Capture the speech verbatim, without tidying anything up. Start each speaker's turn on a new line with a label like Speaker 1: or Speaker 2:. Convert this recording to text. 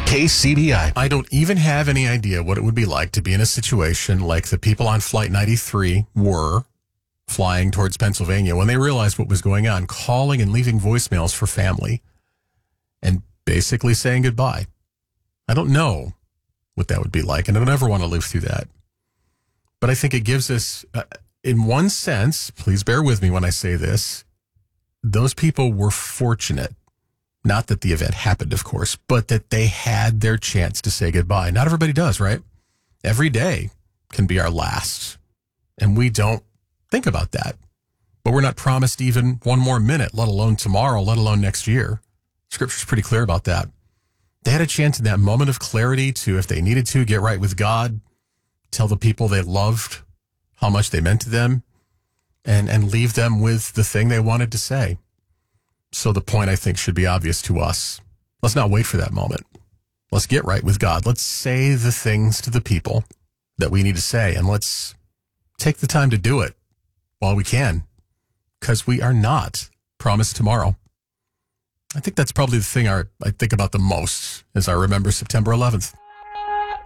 Speaker 1: K C B I.
Speaker 2: I don't even have any idea what it would be like to be in a situation like the people on Flight ninety-three were flying towards Pennsylvania when they realized what was going on, calling and leaving voicemails for family and basically saying goodbye. I don't know what that would be like, and I don't ever want to live through that. But I think it gives us, uh, in one sense, please bear with me when I say this, those people were fortunate. Not that the event happened, of course, but that they had their chance to say goodbye. Not everybody does, right? Every day can be our last, and we don't think about that. But we're not promised even one more minute, let alone tomorrow, let alone next year. Scripture's pretty clear about that. They had a chance in that moment of clarity to, if they needed to, get right with God, tell the people they loved how much they meant to them, and, and leave them with the thing they wanted to say. So the point, I think, should be obvious to us. Let's not wait for that moment. Let's get right with God. Let's say the things to the people that we need to say, and let's take the time to do it while we can, because we are not promised tomorrow. I think that's probably the thing I, I think about the most as I remember September eleventh.